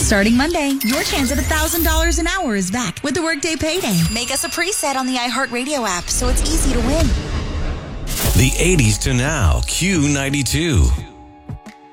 Starting Monday, your chance at $1,000 an hour is back with the Workday Payday. Make us a preset on the iHeartRadio app so it's easy to win. The 80s to now, Q92.